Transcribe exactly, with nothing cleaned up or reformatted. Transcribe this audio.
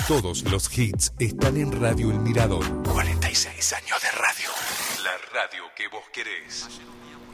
Todos los hits están en Radio El Mirador. cuarenta y seis años de radio. La radio que vos querés.